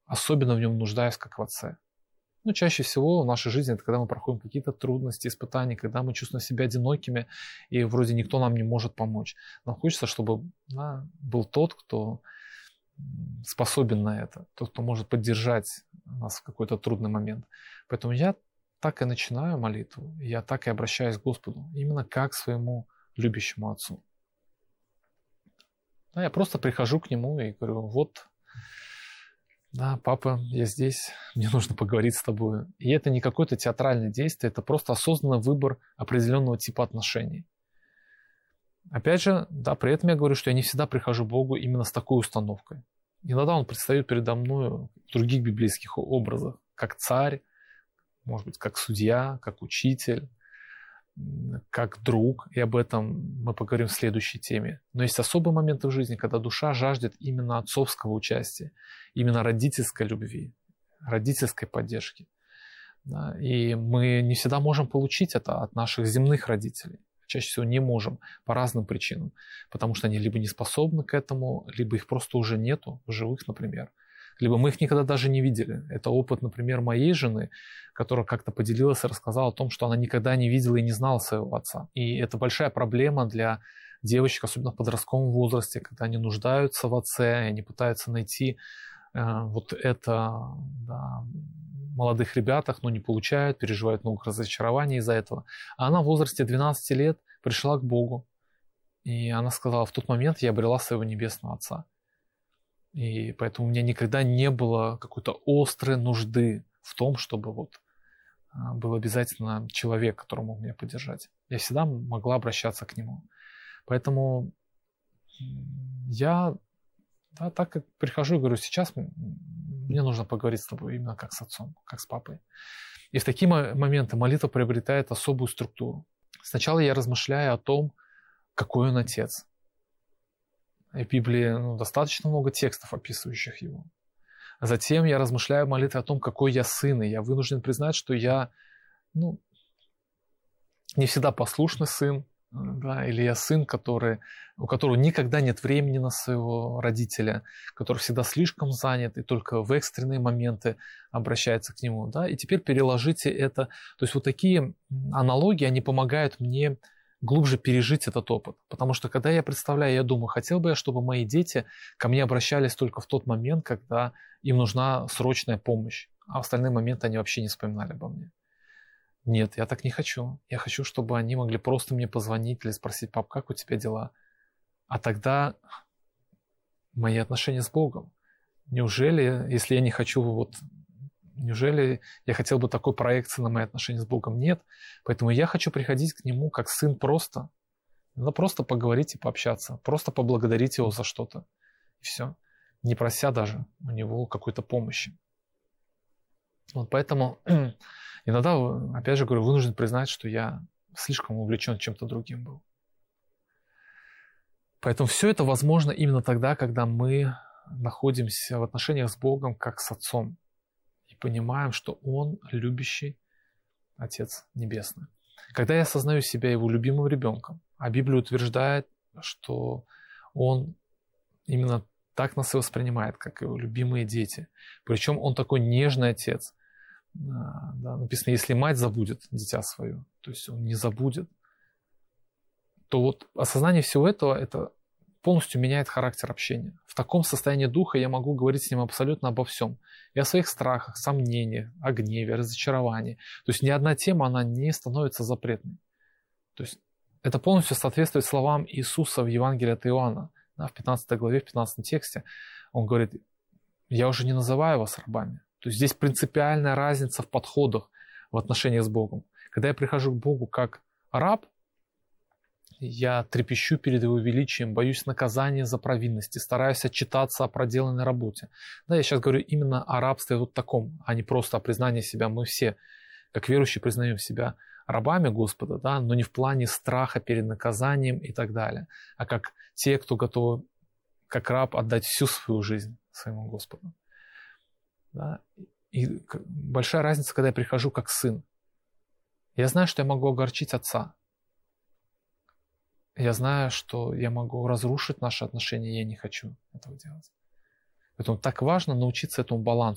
особенно в нем нуждаюсь, как в отце. Ну, чаще всего в нашей жизни это когда мы проходим какие-то трудности, испытания, когда мы чувствуем себя одинокими, и вроде никто нам не может помочь. Нам хочется, чтобы был тот, кто способен на это, тот, кто может поддержать нас в какой-то трудный момент. Поэтому я так и начинаю молитву, я так и обращаюсь к Господу, именно как к своему любящему Отцу. Да, я просто прихожу к Нему и говорю: вот, да, папа, я здесь, мне нужно поговорить с тобой. И это не какое-то театральное действие, это просто осознанный выбор определенного типа отношений. Опять же, да, при этом я говорю, что я не всегда прихожу к Богу именно с такой установкой. Иногда Он предстает передо мной в других библейских образах, как царь, может быть, как судья, как учитель, как друг, и об этом мы поговорим в следующей теме. Но есть особые моменты в жизни, когда душа жаждет именно отцовского участия, именно родительской любви, родительской поддержки. Да, и мы не всегда можем получить это от наших земных родителей. Чаще всего не можем по разным причинам, потому что они либо не способны к этому, либо их просто уже нету в живых, например. Либо мы их никогда даже не видели. Это опыт, например, моей жены, которая как-то поделилась и рассказала о том, что она никогда не видела и не знала своего отца. И это большая проблема для девочек, особенно в подростковом возрасте, когда они нуждаются в отце, и они пытаются найти вот это в молодых ребятах, но не получают, переживают много разочарований из-за этого. А она в возрасте 12 лет пришла к Богу, и она сказала: в тот момент я обрела своего небесного Отца. И поэтому у меня никогда не было какой-то острой нужды в том, чтобы был обязательно человек, который мог меня поддержать. Я всегда могла обращаться к нему. Поэтому я так как прихожу и говорю: сейчас мне нужно поговорить с тобой именно как с отцом, как с папой. И в такие моменты молитва приобретает особую структуру. Сначала я размышляю о том, какой он отец. В Библии достаточно много текстов, описывающих его. Затем я размышляю в молитве о том, какой я сын, и я вынужден признать, что я не всегда послушный сын, да, или я сын, у которого никогда нет времени на своего родителя, который всегда слишком занят и только в экстренные моменты обращается к нему. Да. И теперь переложите это. То есть вот такие аналогии, они помогают мне глубже пережить этот опыт. Потому что когда я представляю, я думаю, хотел бы я, чтобы мои дети ко мне обращались только в тот момент, когда им нужна срочная помощь, а в остальные моменты они вообще не вспоминали обо мне. Нет, я так не хочу. Я хочу, чтобы они могли просто мне позвонить или спросить: пап, как у тебя дела? А тогда мои отношения с Богом. Неужели, если я не хочу неужели я хотел бы такой проекции на мои отношения с Богом? Нет. Поэтому я хочу приходить к Нему как сын просто. Надо просто поговорить и пообщаться. Просто поблагодарить Его за что-то. И все. Не прося даже у Него какой-то помощи. Поэтому иногда, опять же говорю, вынужден признать, что я слишком увлечен чем-то другим был. Поэтому все это возможно именно тогда, когда мы находимся в отношениях с Богом как с Отцом. И понимаем, что Он любящий Отец Небесный. Когда я осознаю себя Его любимым ребенком, а Библия утверждает, что Он именно так нас и воспринимает, как Его любимые дети. Причем Он такой нежный Отец. Да, написано: если мать забудет дитя свое, то есть Он не забудет, то осознание всего этого, это полностью меняет характер общения. В таком состоянии духа я могу говорить с Ним абсолютно обо всем. И о своих страхах, сомнениях, о гневе, о разочаровании. То есть ни одна тема, она не становится запретной. То есть это полностью соответствует словам Иисуса в Евангелии от Иоанна. В 15 главе, в 15 тексте Он говорит: я уже не называю вас рабами. То есть здесь принципиальная разница в подходах в отношениях с Богом. Когда я прихожу к Богу как раб, я трепещу перед Его величием, боюсь наказания за провинности, стараюсь отчитаться о проделанной работе. Да, я сейчас говорю именно о рабстве таком, а не просто о признании себя. Мы все, как верующие, признаем себя рабами Господа, да, но не в плане страха перед наказанием и так далее, а как те, кто готовы, как раб, отдать всю свою жизнь своему Господу. Да. И большая разница, когда я прихожу как сын. Я знаю, что я могу огорчить отца. Я знаю, что я могу разрушить наши отношения, и я не хочу этого делать. Поэтому так важно научиться этому балансу.